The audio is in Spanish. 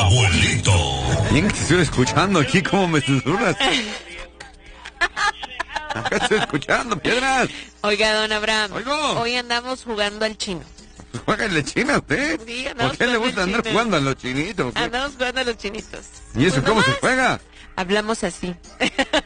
abuelito. Bien que te estoy escuchando aquí, ¿cómo me susurras? Acá estoy escuchando, piedras. Oiga, don Abraham. Oigo. Hoy andamos jugando al chino. ¿Juegan china usted? Sí, ¿Por qué le gusta andar jugando a los chinitos? Andamos jugando a los chinitos. ¿Y eso Pues cómo se nomás juega? hablamos así.